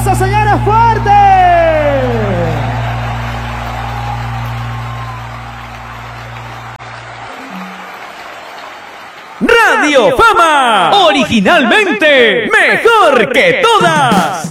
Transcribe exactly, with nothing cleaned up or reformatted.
aplausos, señores, fuerte. Radio Fama, originalmente mejor que todas.